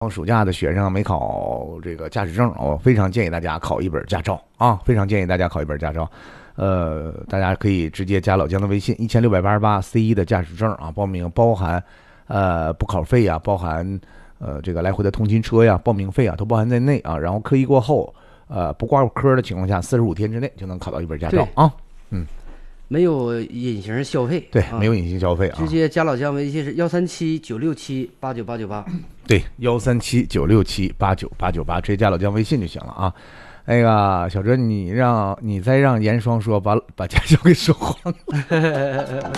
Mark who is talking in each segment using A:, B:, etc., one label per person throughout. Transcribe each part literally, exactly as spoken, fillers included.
A: 暑假的学生没考这个驾驶证，我非常建议大家考一本驾照啊！非常建议大家考一本驾照。呃，大家可以直接加老姜的微信，一千六百八十八 C 一的驾驶证啊，报名包含呃补考费啊，包含呃这个来回的通勤车呀、报名费啊，都包含在内啊。然后科一过后，呃不挂科的情况下，四十五天之内就能考到一本驾照啊。嗯。
B: 没有隐形消费，
A: 对，
B: 啊、
A: 没有隐形消费啊。
B: 直接加老姜微信是幺三七九六七八九八九八，
A: 对，幺三七九六七八九八九八，直接加老姜微信就行了啊。那个小哲，你让你再让严双说把把驾校给说黄了。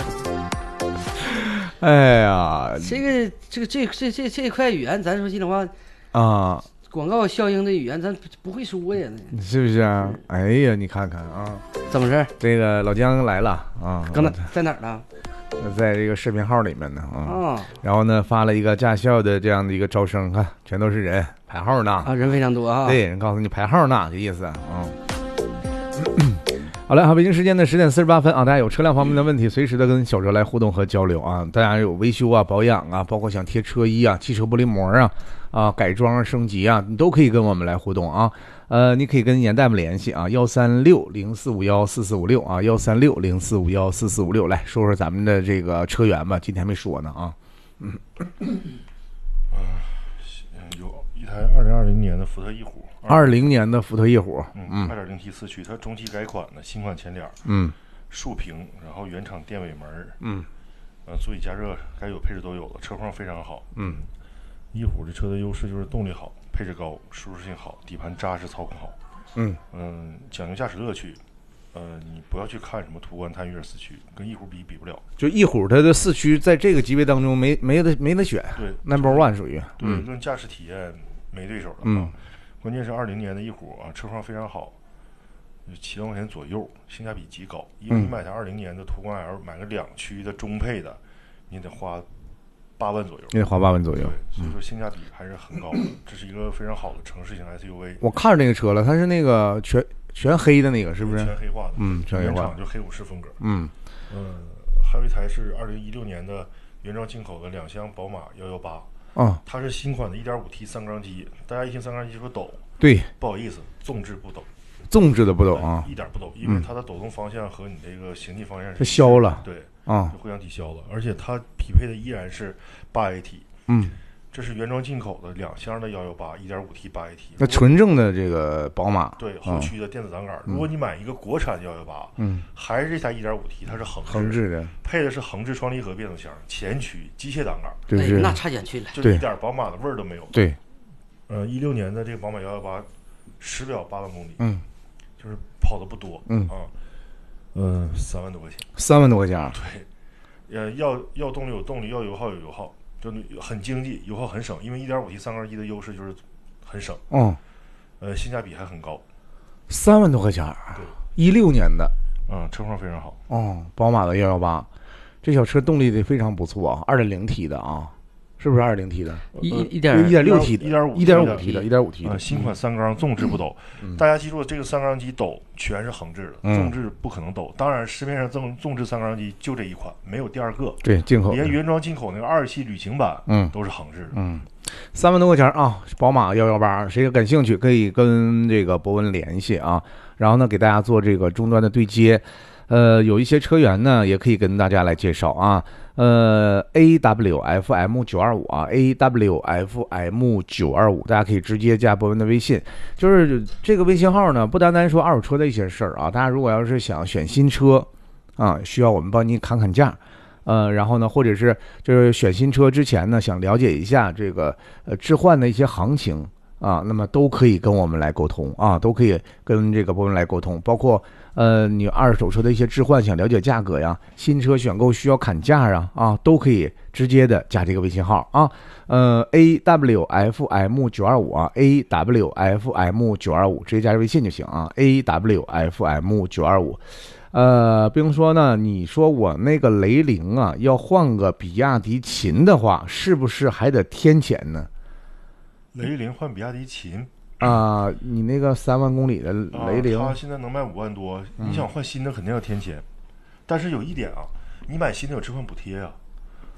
A: 哎呀，
B: 这个这个这这这这块语言，咱说心里话
A: 啊。
B: 广告效应的语言咱不会说呀，
A: 是不是啊？哎呀，你看看啊，
B: 怎么事？
A: 这个老姜来了啊，
B: 刚才在哪儿呢？
A: 在这个视频号里面呢啊。
B: 哦、
A: 然后呢，发了一个驾校的这样的一个招生，看全都是人排号呢
B: 啊，人非常多啊。
A: 对，人告诉你排号呢，这意思啊。嗯、好了，好，北京时间的十点四十八分啊，大家有车辆方面的问题，随时的跟小哲来互动和交流啊。大家有维修啊、保养啊，包括想贴车衣啊、汽车玻璃膜啊。啊，改装啊，升级啊，你都可以跟我们来互动啊。呃，你可以跟严大夫联系啊，幺三六零四五幺四四五六啊，幺三六零四五幺四四五六，来说说咱们的这个车源吧，今天没说呢啊。嗯。
C: 啊，有一台二零二零年的福特翼虎。
A: 二零年的福特翼虎，
C: 嗯，二点零 T 四驱，它中期改款的新款前脸，
A: 嗯，
C: 竖屏，然后原厂电尾门，
A: 嗯，
C: 呃，座椅加热该有配置都有了，车况非常好，
A: 嗯。
C: 翼虎这车的优势就是动力好，配置高，舒适性好，底盘扎实，操控好。
A: 嗯
C: 嗯，讲究驾驶乐趣。呃，你不要去看什么途观、探岳四驱，跟翼虎比比不了。
A: 就翼虎它的四驱在这个级别当中没没得没得选，
C: 对
A: ，number one 属于。
C: 对，
A: 嗯、
C: 论驾驶体验没对手了。
A: 嗯，
C: 关键是二零年的翼虎啊，车况非常好，七万块钱左右，性价比极高。因为你买台二零年的途观 L， 买个两驱的中配的，你得花。八万左右，
A: 你得花八万左右，
C: 所以说性价比还是很高的。这是一个非常好的城市型 S U V。
A: 我看着那个车了，它是那个全全黑的那个，是不是？
C: 全黑化的，
A: 嗯，全黑化。
C: 原厂就黑武士风格。
A: 嗯
C: 嗯，还有一台是二零一六年的原装进口的两厢宝马幺幺八，
A: 啊，
C: 它是新款的 一点五 T 三缸机。大家一听三缸机说抖，
A: 对，
C: 不好意思，纵置不抖，
A: 纵置的不抖啊，
C: 一点不抖，因为它的抖动方向和你这个行进方向
A: 是消了，
C: 对。
A: 啊，
C: 就互相抵消了，而且它匹配的依然是八 A T，
A: 嗯，
C: 这是原装进口的两厢的幺幺八 一点五 T 八 A T，
A: 那纯正的这个宝马，
C: 对后驱的电子挡杆。
A: 嗯、
C: 如果你买一个国产幺幺八，
A: 嗯，
C: 还是这台 一点五 T， 它是横置
A: 横置的，
C: 配的是横置双离合变速箱，前驱机械挡杆，
A: 就是、
B: 哎、那差远去了，
C: 就一点宝马的味儿都没有。
A: 对，
C: 呃，一六年的这个宝马幺幺八，时表八万公里，
A: 嗯，
C: 就是跑的不多，
A: 嗯
C: 啊，嗯、呃，三万多块钱，
A: 三万多块钱，
C: 对。呃，要要动力有动力，要油耗有油耗，就很经济，油耗很省。因为 一点五 T 三缸机的优势就是很省，
A: 嗯，
C: 呃，性价比还很高，
A: 三万多块钱，
C: 对，
A: 一六年的，
C: 嗯，车况非常好，
A: 哦，宝马的幺幺八，这小车动力的非常不错啊，二点零 T 的啊。是不是二点零 T 的？
B: 一一点
A: 一点六 T 的，
C: 一点五
A: 一点五 T 的，一点五 T 的。
C: 新款三缸纵置不抖，
A: 嗯、
C: 大家记住，这个三缸机抖全是横置的，
A: 嗯、
C: 纵置不可能抖。当然，市面上纵纵置三缸机就这一款，没有第二个。
A: 对，进口
C: 连原装进口那个二系旅行版，
A: 嗯，
C: 都是横置的。
A: 嗯，三万多块钱啊，宝马幺幺八，谁感兴趣可以跟这个博文联系啊，然后呢给大家做这个终端的对接。呃，有一些车源呢，也可以跟大家来介绍啊。呃 ，A W F M 九二五啊 ，A W F M 九二五，大家可以直接加博文的微信。就是这个微信号呢，不单单说二手车的一些事儿啊，大家如果要是想选新车啊，需要我们帮您砍砍价。呃，然后呢，或者是就是选新车之前呢，想了解一下这个呃置换的一些行情啊，那么都可以跟我们来沟通啊，都可以跟这个博文来沟通，包括。呃，你二手车的一些置换，想了解价格呀，新车选购需要砍价呀，啊，都可以直接的加这个微信号啊，呃 ，A W F M 九二五啊 ，A W F M 九二五，直接加微信就行啊 ，A W F M 九二五。呃，比如说呢，你说我那个雷凌啊，要换个比亚迪秦的话，是不是还得添钱呢？
C: 雷凌换比亚迪秦。
A: 啊、呃，你那个三万公里的雷凌，
C: 它、啊、现在能卖五万多，你想换新的肯定要添钱，嗯、但是有一点啊，你买新的有置换补贴啊，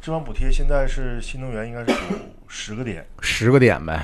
C: 置换补贴现在是新能源应该是有十个点，
A: 十个点呗，